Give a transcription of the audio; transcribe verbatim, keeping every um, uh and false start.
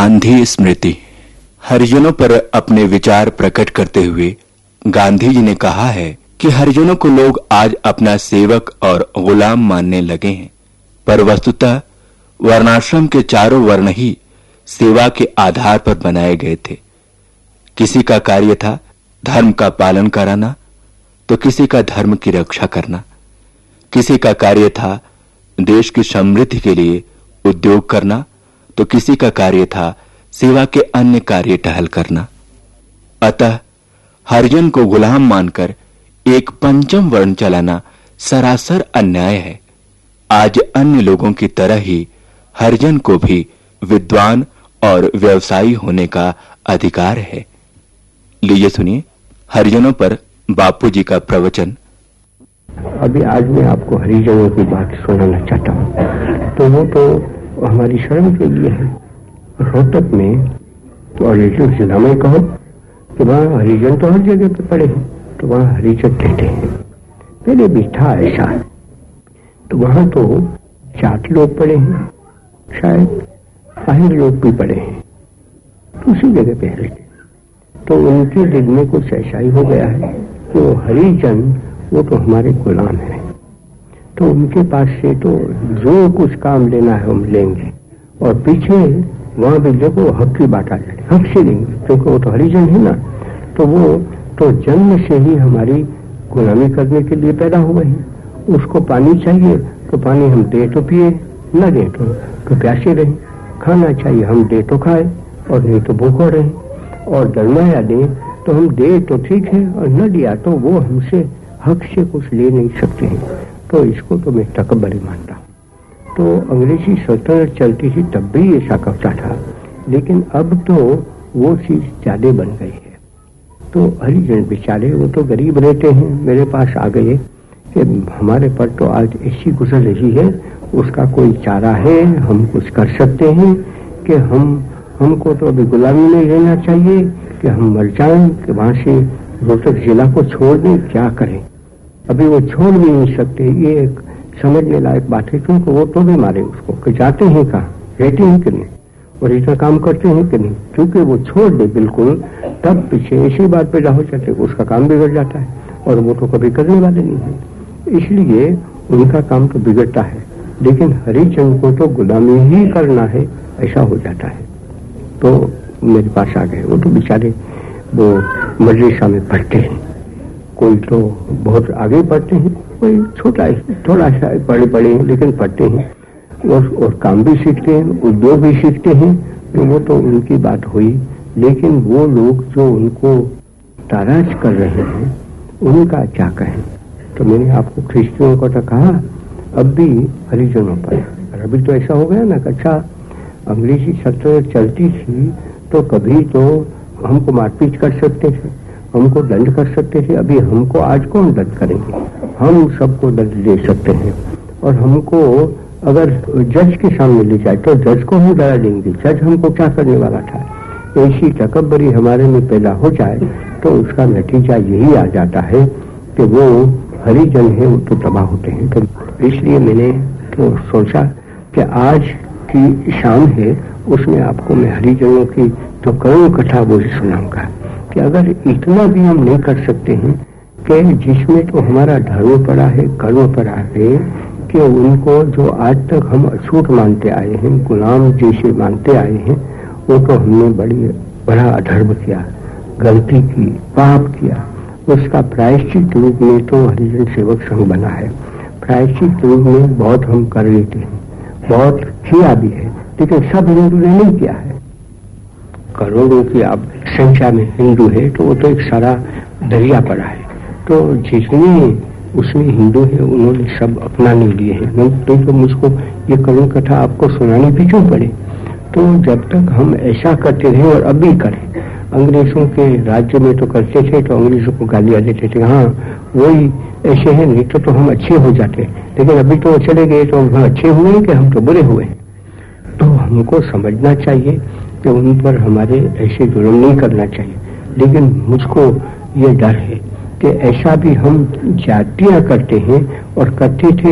गांधी स्मृति। हरिजनों पर अपने विचार प्रकट करते हुए गांधी जी ने कहा है कि हरिजनों को लोग आज अपना सेवक और गुलाम मानने लगे हैं, पर वस्तुतः वर्णाश्रम के चारों वर्ण ही सेवा के आधार पर बनाए गए थे। किसी का कार्य था धर्म का पालन कराना, तो किसी का धर्म की रक्षा करना। किसी का कार्य था देश की समृद्धि के लिए उद्योग करना, तो किसी का कार्य था सेवा के अन्य कार्य टहल करना। अतः हरिजन को गुलाम मानकर एक पंचम वर्ण चलाना सरासर अन्याय है। आज अन्य लोगों की तरह ही हरिजन को भी विद्वान और व्यवसायी होने का अधिकार है। लीजिए सुनिए हरिजनों पर बापू जी का प्रवचन। अभी आज मैं आपको हरिजनों की बात सुनाना चाहता हूँ। तो वो तो हमारी शर्म के लिए है। रोहतक में तो हरिजन जिला में कहो कि वहाँ हरिजन तो हर जगह पे पड़े हैं, तो वहाँ हरिजन कहते हैं। पहले भी था ऐसा, तो वहाँ तो जाट लोग पड़े हैं, शायद आहिर लोग भी पड़े हैं, तो उसी जगह पे हरिजन। तो उनके दिल में कुछ ऐसा ही हो गया है कि वो हरिजन वो तो हमारे गुलाम है, तो उनके पास से तो जो कुछ काम लेना है हम लेंगे, और पीछे वहां भी देखो हक की बात आ जाए, हक से लेंगे, क्योंकि वो तो हरिजन है ना। तो वो तो जन्म से ही हमारी गुलामी करने के लिए पैदा हुए हैं। उसको पानी चाहिए तो पानी हम दे तो पिए, न दे तो, तो प्यासे रहे। खाना चाहिए हम दे तो खाए, और नहीं तो भूखो रहे। और दरमाया दे तो हम दे तो ठीक है, और न दिया तो वो हमसे हक से कुछ ले नहीं सकते हैं। तो इसको तो मैं तकब्बरी मानता हूँ। तो अंग्रेजी सल्तनत चलती थी तब भी ऐसा करता था, लेकिन अब तो वो चीज ज्यादा बन गई है। तो हरिजन बेचारे वो तो गरीब रहते हैं, मेरे पास आ गए कि हमारे पर तो आज ऐसी गुजर रही है, उसका कोई चारा है, हम कुछ कर सकते हैं कि हम हमको तो अभी गुलामी नहीं रहना चाहिए कि हम मर जाएं, कि वहां से रोहतक जिला को छोड़ दें, क्या करें। अभी वो छोड़ भी नहीं सकते, ये एक समझने लायक बात है, क्योंकि वो तो भी मारे उसको कि जाते हैं कहाँ, रहते हैं कि नहीं, और इतना काम करते हैं कि नहीं। क्योंकि वो छोड़ दे बिल्कुल, तब पीछे ऐसी बात पैदा हो जाती है, उसका काम बिगड़ जाता है, और वो तो कभी करने वाले नहीं है। इसलिए उनका काम तो बिगड़ता है, लेकिन हरिजन को तो गुलामी ही करना है, ऐसा हो जाता है। तो मेरे पास आ गए, वो तो बेचारे वो मदरसा में पढ़ते हैं, कोई तो बहुत आगे पढ़ते हैं, कोई छोटा थोड़ा सा पढ़े पढ़े हैं, लेकिन पढ़ते हैं, और, और काम भी सीखते हैं, उद्योग भी सीखते हैं। तो वो तो उनकी बात हुई, लेकिन वो लोग जो उनको ताराज कर रहे हैं उनका क्या कहें। तो मैंने आपको ख्रिस्तियों को तो कहा, अब भी हरिजनों पर, और अभी तो ऐसा हो गया ना कि अच्छा अंग्रेजी सल्तनत चलती थी तो कभी तो हमको मारपीट कर सकते थे, हमको दंड कर सकते थे, अभी हमको आज कौन दंड करेंगे। हम सबको दंड दे सकते हैं, और हमको अगर जज के सामने ले जाए तो जज को हम डरा देंगे, जज हमको क्या करने वाला था। ऐसी तकब्बरी हमारे में पैदा हो जाए तो उसका नतीजा यही आ जाता है कि वो हरिजन है वो तो तबाह होते हैं। तो इसलिए मैंने तो सोचा कि आज की शाम है, उसमें आपको मैं हरिजनों की तो करोड़ कथा वो सुनाऊंगा कि अगर इतना भी हम नहीं कर सकते हैं कि जिसमें तो हमारा धर्म पड़ा है, कर्म पड़ा है, कि उनको जो आज तक हम अछूत मानते आए हैं, गुलाम जैसे मानते आए हैं, वो तो हमने बड़ी बड़ा अधर्म किया, गलती की, पाप किया। उसका प्रायश्चित रूप में तो हरिजन सेवक संघ बना है। प्रायश्चित रूप में बहुत हम कर लेते हैं, बहुत किया भी है, लेकिन सब हिंदू ने नहीं किया है। करोड़ों की आप संख्या में हिंदू है, तो वो तो एक सारा दरिया पड़ा है। तो जितने उसमें हिंदू है उन्होंने सब अपना नहीं लिए हैं। तो, तो मुझको ये करुण कथा आपको सुनानी भी क्यों पड़े। तो जब तक हम ऐसा करते रहे, और अभी करें, अंग्रेजों के राज्य में तो करते थे तो अंग्रेजों को गालियां देते थे, हाँ वही ऐसे हैं, नहीं तो, तो हम अच्छे हो जाते, लेकिन अभी तो चले गए तो हम अच्छे हुए कि हम तो बुरे हुए। तो हमको समझना चाहिए कि उन पर हमारे ऐसे जुल्म नहीं करना चाहिए। लेकिन मुझको ये डर है कि ऐसा भी हम जातियां करते हैं और करते थे